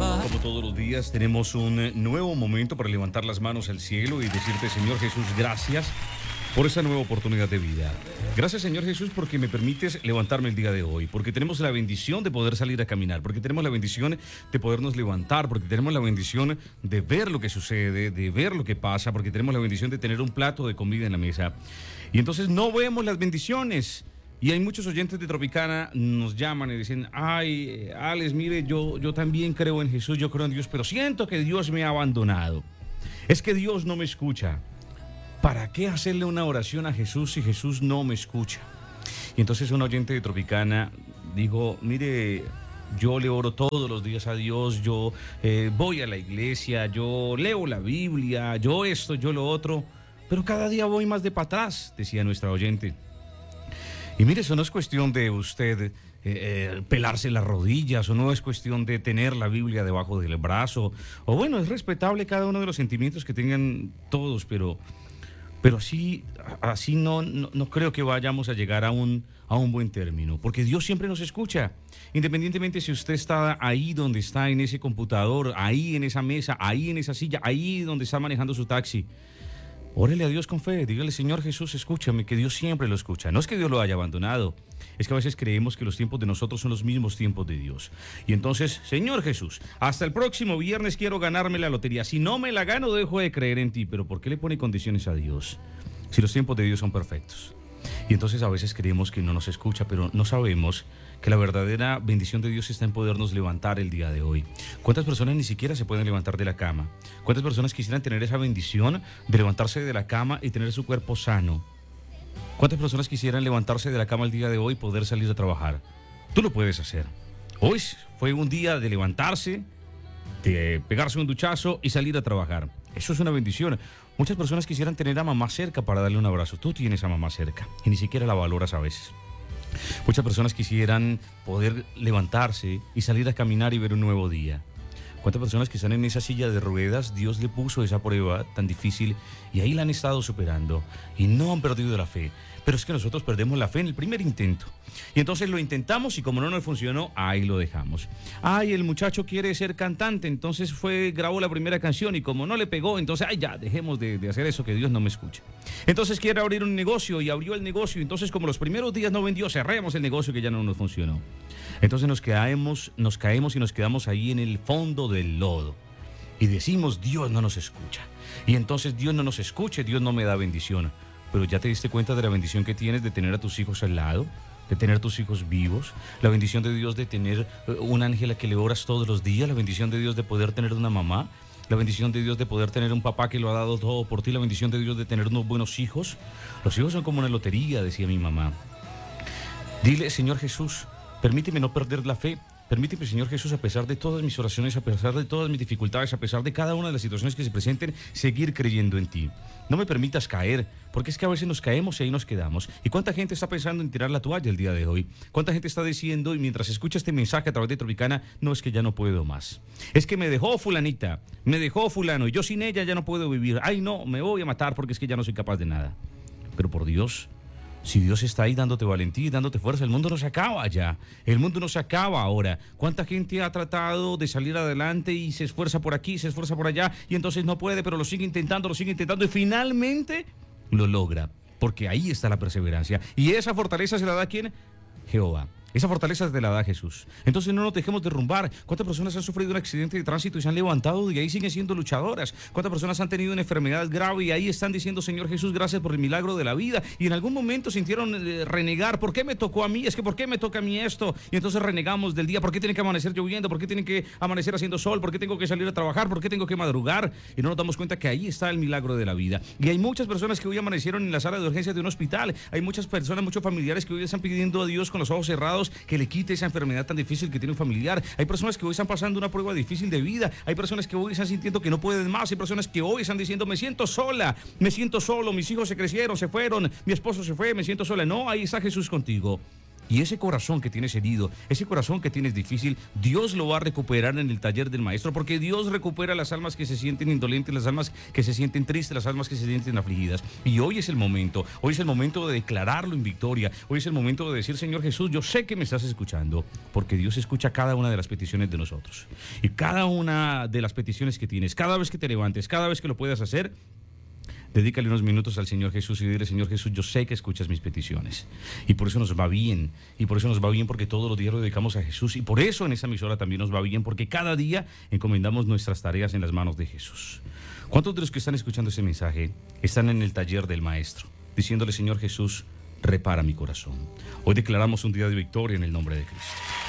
Como todos los días, tenemos un nuevo momento para levantar las manos al cielo y decirte, Señor Jesús, gracias por esa nueva oportunidad de vida. Gracias, Señor Jesús, porque me permites levantarme el día de hoy, porque tenemos la bendición de poder salir a caminar, porque tenemos la bendición de podernos levantar, porque tenemos la bendición de ver lo que sucede, de ver lo que pasa, porque tenemos la bendición de tener un plato de comida en la mesa. Y entonces no vemos las bendiciones. Y hay muchos oyentes de Tropicana, nos llaman y dicen, ay, Alex, mire, yo también creo en Jesús, yo creo en Dios, pero siento que Dios me ha abandonado. Es que Dios no me escucha. ¿Para qué hacerle una oración a Jesús si Jesús no me escucha? Y entonces un oyente de Tropicana dijo, mire, yo le oro todos los días a Dios, yo voy a la iglesia, yo leo la Biblia, yo esto, yo lo otro, pero cada día voy más de para atrás, decía nuestra oyente. Y mire, eso no es cuestión de usted pelarse las rodillas, o no es cuestión de tener la Biblia debajo del brazo, o bueno, es respetable cada uno de los sentimientos que tengan todos, pero así no creo que vayamos a llegar a un buen término, porque Dios siempre nos escucha, independientemente si usted está ahí donde está en ese computador, ahí en esa mesa, ahí en esa silla, ahí donde está manejando su taxi. Órele a Dios con fe, dígale, Señor Jesús, escúchame, que Dios siempre lo escucha. No es que Dios lo haya abandonado, es que a veces creemos que los tiempos de nosotros son los mismos tiempos de Dios. Y entonces, Señor Jesús, hasta el próximo viernes quiero ganarme la lotería. Si no me la gano, dejo de creer en ti. Pero ¿por qué le pone condiciones a Dios si los tiempos de Dios son perfectos? Y entonces a veces creemos que no nos escucha, pero no sabemos que la verdadera bendición de Dios está en podernos levantar el día de hoy. ¿Cuántas personas ni siquiera se pueden levantar de la cama? ¿Cuántas personas quisieran tener esa bendición de levantarse de la cama y tener su cuerpo sano? ¿Cuántas personas quisieran levantarse de la cama el día de hoy y poder salir a trabajar? Tú lo puedes hacer. Hoy fue un día de levantarse, de pegarse un duchazo y salir a trabajar. Eso es una bendición. Muchas personas quisieran tener a mamá cerca para darle un abrazo. Tú tienes a mamá cerca y ni siquiera la valoras a veces. Muchas personas quisieran poder levantarse y salir a caminar y ver un nuevo día. ¿Cuántas personas que están en esa silla de ruedas, Dios le puso esa prueba tan difícil y ahí la han estado superando y no han perdido la fe? Pero es que nosotros perdemos la fe en el primer intento. Y entonces lo intentamos y como no nos funcionó, ahí lo dejamos. Ay, el muchacho quiere ser cantante, entonces grabó la primera canción y como no le pegó, entonces, ay, ya, dejemos de hacer eso, que Dios no me escucha. Entonces quiere abrir un negocio y abrió el negocio, entonces como los primeros días no vendió, cerremos el negocio que ya no nos funcionó. Entonces nos caemos y nos quedamos ahí en el fondo del lodo. Y decimos, Dios no nos escucha. Y entonces Dios no nos escucha, Dios no me da bendición. Pero ya te diste cuenta de la bendición que tienes de tener a tus hijos al lado, de tener a tus hijos vivos, la bendición de Dios de tener un ángel a que le oras todos los días, la bendición de Dios de poder tener una mamá, la bendición de Dios de poder tener un papá que lo ha dado todo por ti, la bendición de Dios de tener unos buenos hijos. Los hijos son como una lotería, decía mi mamá. Dile, Señor Jesús, permíteme no perder la fe. Permíteme, Señor Jesús, a pesar de todas mis oraciones, a pesar de todas mis dificultades, a pesar de cada una de las situaciones que se presenten, seguir creyendo en ti. No me permitas caer, porque es que a veces nos caemos y ahí nos quedamos. ¿Y cuánta gente está pensando en tirar la toalla el día de hoy? ¿Cuánta gente está diciendo, y mientras escucha este mensaje a través de Tropicana, no, es que ya no puedo más? Es que me dejó fulanita, me dejó fulano, y yo sin ella ya no puedo vivir. Ay, no, me voy a matar porque es que ya no soy capaz de nada. Pero por Dios, si Dios está ahí dándote valentía y dándote fuerza, el mundo no se acaba ya. El mundo no se acaba ahora. ¿Cuánta gente ha tratado de salir adelante y se esfuerza por aquí, se esfuerza por allá y entonces no puede, pero lo sigue intentando y finalmente lo logra? Porque ahí está la perseverancia. ¿Y esa fortaleza se la da quién? Jehová. Esa fortaleza te la da Jesús. Entonces no nos dejemos derrumbar. ¿Cuántas personas han sufrido un accidente de tránsito y se han levantado y ahí siguen siendo luchadoras? ¿Cuántas personas han tenido una enfermedad grave y ahí están diciendo, Señor Jesús, gracias por el milagro de la vida? Y en algún momento sintieron renegar. ¿Por qué me tocó a mí? Es que ¿por qué me toca a mí esto? Y entonces renegamos del día. ¿Por qué tiene que amanecer lloviendo? ¿Por qué tiene que amanecer haciendo sol? ¿Por qué tengo que salir a trabajar? ¿Por qué tengo que madrugar? Y no nos damos cuenta que ahí está el milagro de la vida. Y hay muchas personas que hoy amanecieron en la sala de urgencias de un hospital. Hay muchas personas, muchos familiares que hoy están pidiendo a Dios con los ojos cerrados que le quite esa enfermedad tan difícil que tiene un familiar. Hay personas que hoy están pasando una prueba difícil de vida. Hay personas que hoy están sintiendo que no pueden más. Hay personas que hoy están diciendo, me siento sola, me siento solo, mis hijos se crecieron, se fueron, mi esposo se fue, me siento sola. No, ahí está Jesús contigo. Y ese corazón que tienes herido, ese corazón que tienes difícil, Dios lo va a recuperar en el taller del maestro, porque Dios recupera las almas que se sienten indolentes, las almas que se sienten tristes, las almas que se sienten afligidas. Y hoy es el momento de declararlo en victoria. Hoy es el momento de decir, Señor Jesús, yo sé que me estás escuchando, porque Dios escucha cada una de las peticiones de nosotros. Y cada una de las peticiones que tienes, cada vez que te levantes, cada vez que lo puedas hacer, dedícale unos minutos al Señor Jesús y dile, Señor Jesús, yo sé que escuchas mis peticiones. Y por eso nos va bien. Y por eso nos va bien porque todos los días lo dedicamos a Jesús. Y por eso en esta emisora también nos va bien, porque cada día encomendamos nuestras tareas en las manos de Jesús. ¿Cuántos de los que están escuchando ese mensaje están en el taller del Maestro? Diciéndole, Señor Jesús, repara mi corazón. Hoy declaramos un día de victoria en el nombre de Cristo.